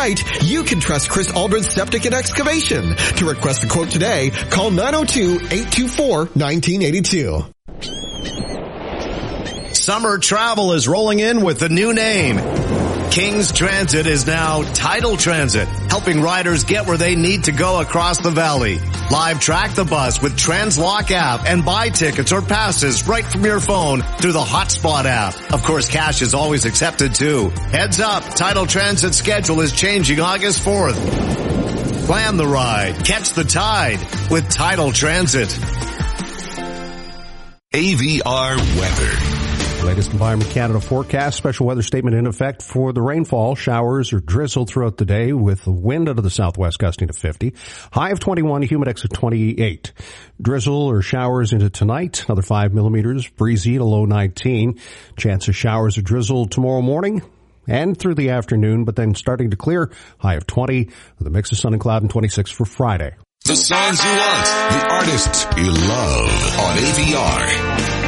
You can trust Chris Aldridge Septic and Excavation. To request a quote today, call 902-824-1982. Summer travel is rolling in with a new name. King's Transit is now Tidal Transit, helping riders get where they need to go across the valley. Live track the bus with Translock app and buy tickets or passes right from your phone through the Hotspot app. Of course, cash is always accepted too. Heads up, Tidal Transit's schedule is changing August 4th. Plan the ride, catch the tide with Tidal Transit. AVR weather. Latest Environment Canada forecast. Special weather statement in effect for the rainfall. Showers or drizzle throughout the day with the wind out of the southwest gusting to 50. High of 21, humidex of 28. Drizzle or showers into tonight. Another 5 millimeters. Breezy to low 19. Chance of showers or drizzle tomorrow morning and through the afternoon, but then starting to clear. High of 20 with a mix of sun and cloud and 26 for Friday. The songs you want, the artists you love on AVR.